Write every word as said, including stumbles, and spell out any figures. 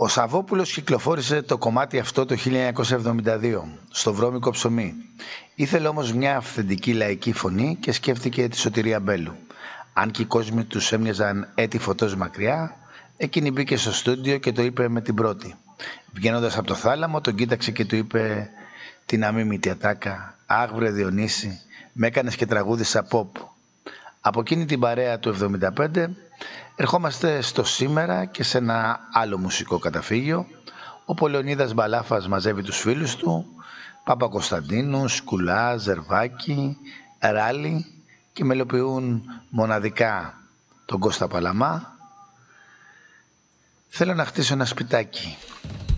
Ο Σαββόπουλος κυκλοφόρησε το κομμάτι αυτό το χίλια εννιακόσια εβδομήντα δύο, στο Βρώμικο Ψωμί. Ήθελε όμως μια αυθεντική λαϊκή φωνή και σκέφτηκε τη Σωτηρία Μπέλου. Αν και οι κόσμοι τους έμοιαζαν έτη φωτός μακριά, εκείνη μπήκε στο στούντιο και το είπε με την πρώτη. Βγαίνοντας από το θάλαμο, τον κοίταξε και του είπε «Την αμίμητη ατάκα, άγβρε Διονύση, με έκανες και τραγούδισα pop». Από εκείνη την παρέα του εβδομήντα πέντε ερχόμαστε στο σήμερα και σε ένα άλλο μουσικό καταφύγιο, όπου ο Λεωνίδας Μπαλάφας μαζεύει τους φίλους του, Παπακοσταντίνου, Σκουλά, Ζερβάκη, Ράλι, και μελοποιούν μοναδικά τον Κώστα Παλαμά. Θέλω να χτίσω ένα σπιτάκι.